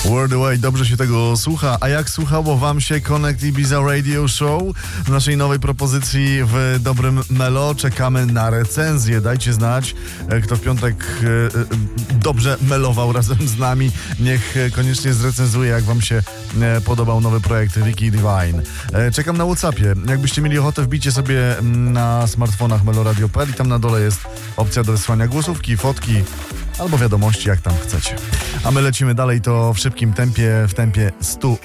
Worldwide, dobrze się tego słucha. A jak słuchało wam się Connect Ibiza Radio Show w naszej nowej propozycji w Dobrym Melo? Czekamy na recenzję. Dajcie znać, kto w piątek dobrze melował razem z nami. Niech koniecznie zrecenzuje, jak wam się podobał nowy projekt Ricky Divine. Czekam na WhatsAppie. Jakbyście mieli ochotę, wbijcie sobie na smartfonach meloradio.pl i tam na dole jest opcja do wysłania głosówki, fotki albo wiadomości, jak tam chcecie. A my lecimy dalej, to w szybkim tempie, w tempie 100